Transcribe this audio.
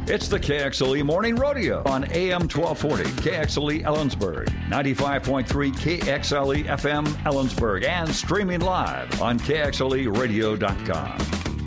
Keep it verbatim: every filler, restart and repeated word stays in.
It's the K X L E Morning Rodeo on A M twelve forty, K X L E Ellensburg, ninety-five point three K X L E F M Ellensburg, and streaming live on K X L E radio dot com.